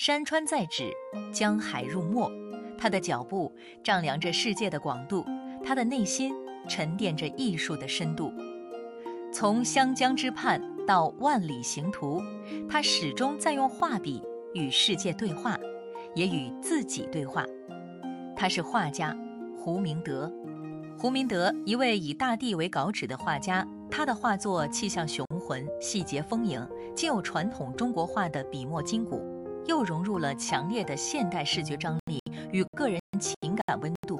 山川在指，江海入墨。他的脚步丈量着世界的广度，他的内心沉淀着艺术的深度。从湘江之畔到万里行途，他始终在用画笔与世界对话，也与自己对话。他是画家胡明德。胡明德，一位以大地为稿纸的画家，他的画作气象雄浑，细节丰盈，既有传统中国画的笔墨筋骨，又融入了强烈的现代视觉張力与个人情感温度。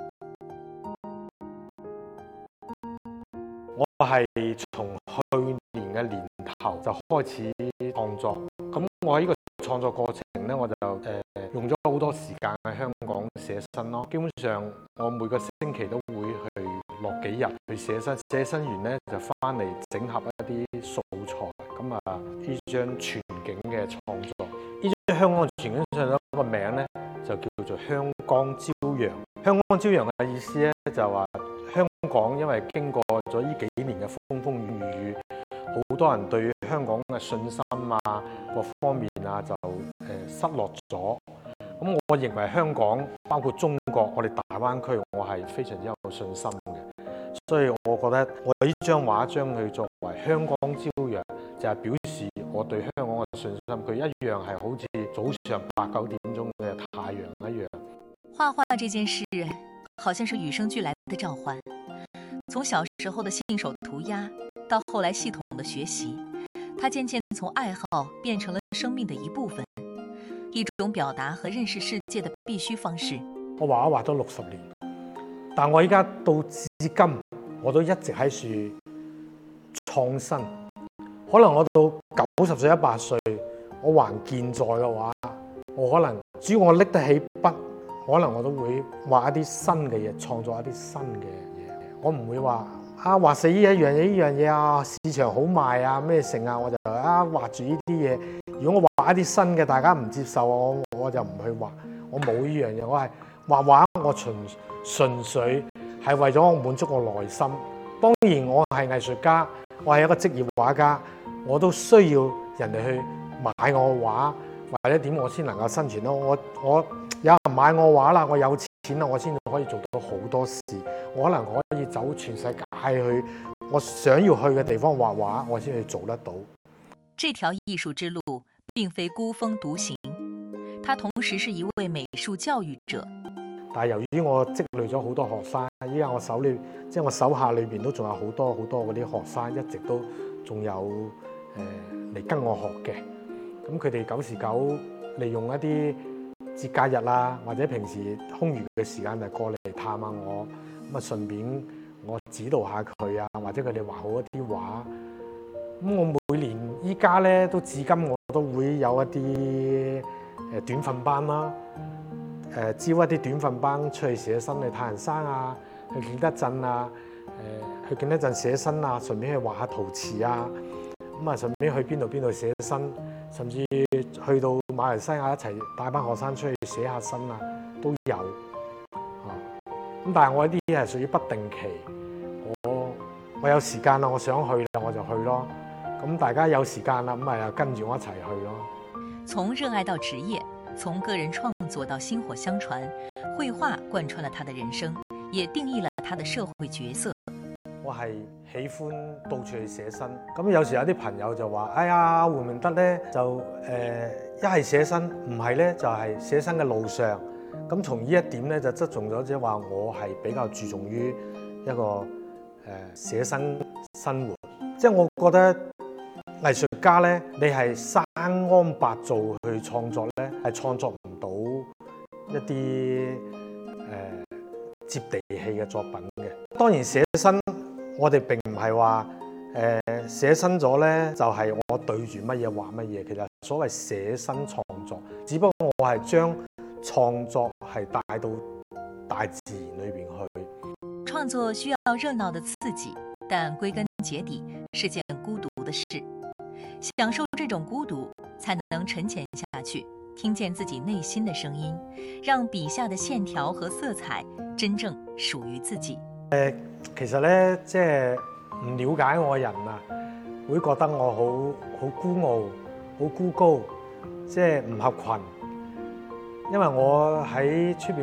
我係從去年嘅年頭就開始創作，咁我喺呢個創作過程咧，我就用咗好多時間喺香港寫生咯。基本上我每個星期都會去落幾日去寫生，寫生完咧就翻嚟整合一啲素材，咁啊呢張全景嘅創作，呢張香港全景上一個名咧就叫做香江朝陽。香江朝陽嘅意思咧就話香港因為經過咗呢幾年嘅風風雨雨，好多人對香港嘅信心啊各方面啊就失落咗。咁我認為香港包括中國，我哋大灣區，我係非常之有信心嘅。所以我覺得我呢張畫將佢作為香港朝陽，就係表示我對香港嘅信心。佢一樣係好似早上8、9點鐘嘅太陽一樣。 畫畫這件事好像是與生俱來的召喚，從小時候的信手塗鴉到後來系統的學習，它漸漸從愛好變成了生命的一部分，一種表達和認識世界的必須方式。 我畫咗60年，但我依家到至今我都一直喺處創新。可能我到90歲、100歲，我還健在嘅話，我可能只要我拎得起筆，可能我都會畫一啲新嘅嘢，創作一啲新嘅嘢。我唔會話畫死呢一樣嘢啊，市場好賣啊咩成啊，我就畫住呢啲嘢。如果我畫一啲新嘅，大家唔接受我就唔去畫。我冇呢樣嘢，我係畫畫，我純粹係為咗我滿足我內心。當然我係藝術家，我係一個職業畫家，我都需要人哋去買我畫，或者點我先能夠生存咯。我有人買我畫啦，我有錢啦，我先可以做到好多事。我可能可以走全世界去我想要去嘅地方畫畫，我先去做得到。 這條藝術之路並非孤峰獨行，他同時是一位美術教育者。 但係由於我積累咗好多學生，依家我手下裏邊都仲有好多嗰啲學生，一直都仲有嚟跟我學嘅。咁佢哋久時久利用一啲節假日啊，或者平時空餘嘅時間就過嚟探下我，咁啊順便我指導下佢啊，或者佢哋畫好一啲畫。咁我每年依家咧都至今我都會有一啲短訓班啦，招一啲短訓班出去寫生，去太行山啊，去景德鎮啊，去景德鎮寫生啊，順便去畫下陶瓷啊，咁啊順便去邊度寫生，甚至去到馬來西亞一齊帶班學生出去寫下生啊，都有啊。咁但係我呢啲係屬於不定期，我有時間啦，我想去啦，我就去咯。咁大家有時間啦，咁咪跟住我一齊去咯。 從熱愛到職業，從個人創作到薪火相傳，繪畫貫穿了他的人生，也定義了他的社會角色。 我係喜歡到處去寫生，咁有時有啲朋友就話：哎呀，胡明德咧就一係寫生，唔係咧就係寫生嘅路上。咁從呢一點咧就側重咗，即係話我係比較注重於一個寫生生活。即係我覺得藝術家咧，你係生安白造去創作咧，係創作唔到一啲接地氣嘅作品嘅。當然寫生，我哋並唔係話寫生咗咧就係我對住乜嘢畫乜嘢。其實所謂寫生創作，只不過我係將創作係帶到大自然裏邊去。 創作需要熱鬧的刺激，但歸根結底是件孤獨的事。享受這種孤獨，才能沉潛下去，聽見自己內心的聲音，讓筆下的線條和色彩真正屬於自己。 其實咧，即係唔了解我嘅人啊，會覺得我好孤傲、好孤高，即係唔合群。 因為我喺出邊